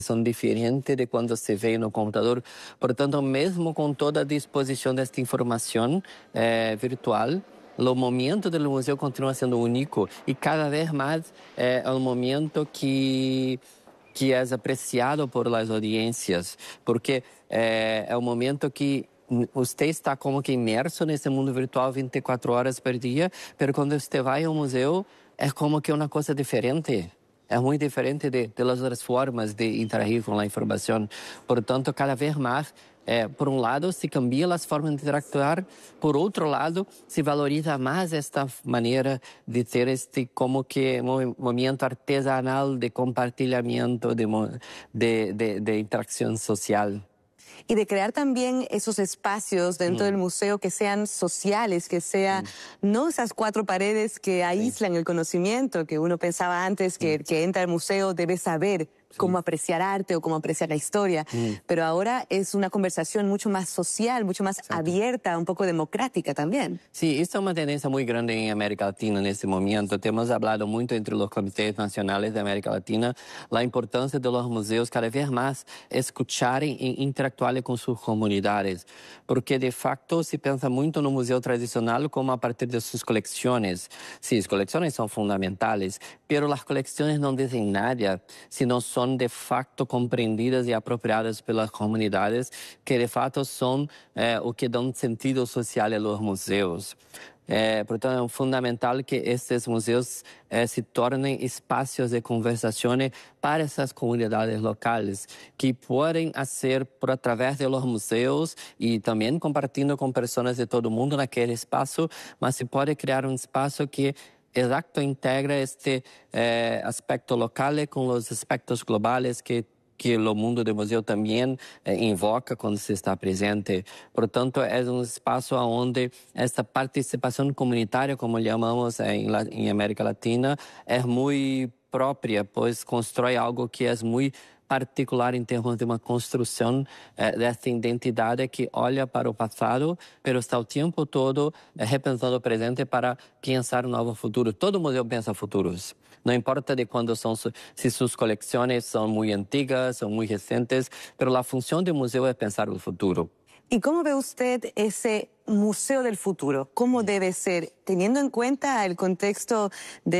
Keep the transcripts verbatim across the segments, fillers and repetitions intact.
São diferentes de quando se vê no computador. Portanto, mesmo com toda a disposição desta informação eh, virtual, o momento do museu continua sendo único e cada vez mais é um momento que que é apreciado por as audiências, porque é, é um momento que você está como que imerso nesse mundo virtual vinte e quatro horas por dia, mas quando você vai ao museu é como que uma coisa diferente. É muito diferente de, de las outras formas de interagir com a informação. Portanto, cada vez mais, é, por um lado, se cambia as formas de interactuar, por outro lado, se valoriza mais esta maneira de ter este como que movimento artesanal de compartilhamento, de, de, de, de interacción social. Y de crear también esos espacios dentro mm. del museo que sean sociales, que sea mm. no esas cuatro paredes que aíslan sí. el conocimiento, que uno pensaba antes que el mm. que entra al museo debe saber sí. cómo apreciar arte o cómo apreciar la historia, mm. pero ahora es una conversación mucho más social, mucho más Exacto. abierta, un poco democrática también. Sí, esta es una tendencia muy grande en América Latina en este momento. Hemos hablado mucho entre los comités nacionales de América Latina la importancia de los museos cada vez más escuchar e interactuar com suas comunidades, porque de facto se pensa muito no museu tradicional como a partir de suas coleções. Sim, as coleções são fundamentais, mas as coleções não dizem nada se não são de facto compreendidas e apropriadas pelas comunidades, que de fato são eh, o que dão sentido social aos museus. É, portanto, é fundamental que esses museus é, se tornem espaços de conversação para essas comunidades locais, que podem ser por através de los museus e também compartilhando com pessoas de todo mundo naquele espaço, mas se pode criar um espaço que exato integra este eh, aspecto local com os aspectos globais que que o mundo do museu também eh, invoca quando se está presente. Portanto, é um espaço onde esta participação comunitária, como chamamos em, em América Latina, é muito própria, pois constrói algo que é muito particular em termos de uma construção eh, dessa identidade que olha para o passado, mas está o tempo todo eh, repensando o presente para pensar um novo futuro. Todo museu pensa futuros. Não importa de quando são, se suas coleções são muito antigas, são muito recentes, mas a função do museu é pensar o futuro. ¿Y cómo ve usted ese museo del futuro? ¿Cómo debe ser, teniendo en cuenta el contexto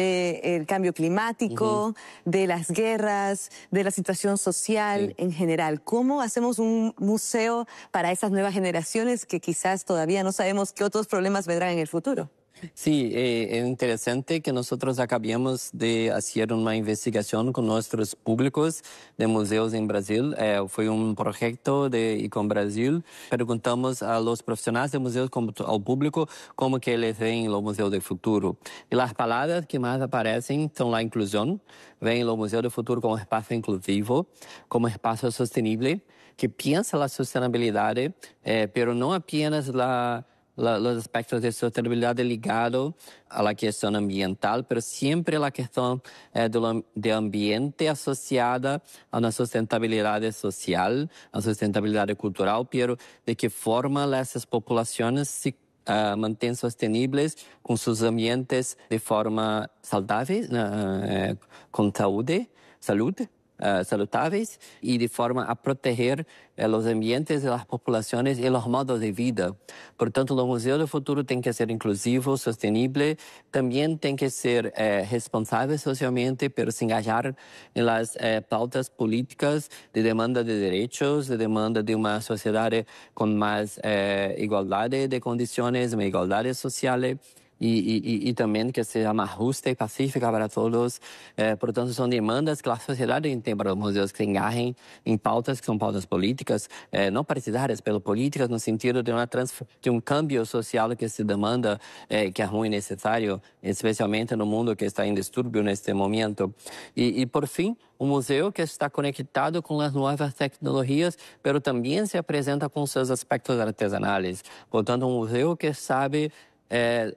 del cambio climático, uh-huh. de las guerras, de la situación social sí. en general? ¿Cómo hacemos un museo para esas nuevas generaciones que quizás todavía no sabemos qué otros problemas vendrán en el futuro? Sí, eh, es interesante que nosotros acabamos de hacer una investigación con nuestros públicos de museos en Brasil. Eh, fue un proyecto de Icon Brasil. Preguntamos a los profesionales de museos como al público cómo que les ven los museos del futuro. Y las palabras que más aparecen son la inclusión. Ven los museos del futuro como espacio inclusivo, como espacio sostenible, que piensa la sostenibilidad, eh, pero no apenas la... los aspectos de sostenibilidad ligados a la cuestión ambiental, pero siempre la cuestión eh, de, de ambiente asociada a una sustentabilidad social, a una sustentabilidad cultural, pero de qué forma esas poblaciones se uh, mantêm sostenibles com seus ambientes de forma saudável, uh, com saúde, saúde. Uh, salutáveis e de forma a proteger uh, os ambientes, as populações e os modos de vida. Portanto, o Museu do Futuro tem que ser inclusivo, sustentável, também tem que ser uh, responsável socialmente, mas se engajar nas uh, pautas políticas de demanda de direitos, de demanda de uma sociedade com mais uh, igualdade de condições, uma igualdade social. E, e, e também que seja mais justa e pacífica para todos. Eh, portanto, são demandas que a sociedade tem para os museus que se engajem em pautas que são pautas políticas, eh, não partidárias, pelas políticas, no sentido de, uma de um câmbio social que se demanda, eh, que é muito necessário, especialmente no mundo que está em distúrbio neste momento. E, e por fim, um museu que está conectado com as novas tecnologias, mas também se apresenta com seus aspectos artesanais. Portanto, um museu que sabe eh,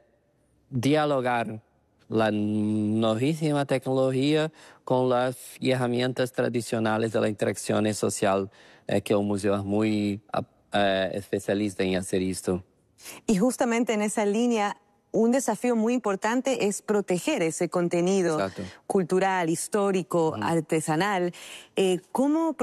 dialogar la novísima tecnología con las herramientas tradicionales de la interacción social, eh, que el museo es muy eh, especialista en hacer esto. Y justamente en esa línea, un desafío muy importante es proteger ese contenido Exacto. cultural, histórico, uh-huh. artesanal. Eh, ¿Cómo